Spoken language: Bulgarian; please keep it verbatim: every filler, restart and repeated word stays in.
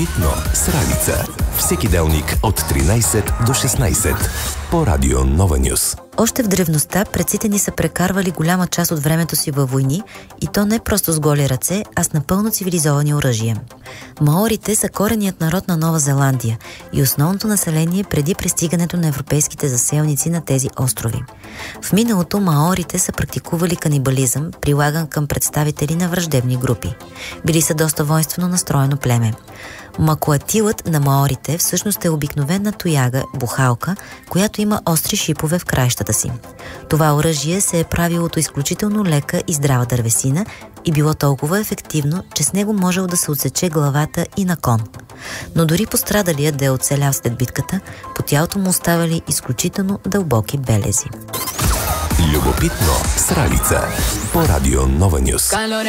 Любопитно с Ралица. Всеки делник от тринайсет до шестнайсет по Радио Нова Нюс. Още в древността предците ни са прекарвали голяма част от времето си във войни, и то не просто с голи ръце, а с напълно цивилизовани оръжия. Маорите са коренният народ на Нова Зеландия и основното население преди пристигането на европейските заселници на тези острови. В миналото маорите са практикували канибализъм, прилаган към представители на враждебни групи. Били са доста воинствено настроено племе. Макуатилът на маорите всъщност е обикновена тояга, бухалка, която има остри шипове в краищата си. Това оръжие се е правило от изключително лека и здрава дървесина и било толкова ефективно, че с него можело да се отсече главата и на кон. Но дори пострадалият да е оцелял след битката, по тялото му оставали изключително дълбоки белези. Любопитно с Ралица по Радио Нова Нюс.